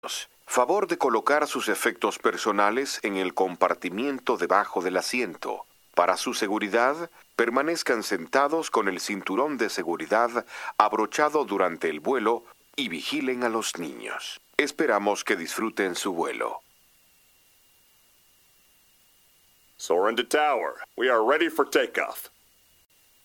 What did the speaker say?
Favor de colocar sus efectos personales en el compartimiento debajo del asiento. Para su seguridad, permanezcan sentados con el cinturón de seguridad abrochado durante el vuelo y vigilen a los niños. Esperamos que disfruten su vuelo. Soarin' to tower. We are ready for takeoff.